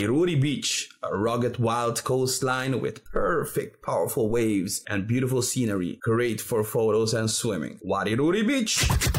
Ruri Beach, a rugged wild coastline with perfect powerful waves and beautiful scenery, great for photos and swimming. Ruri Beach!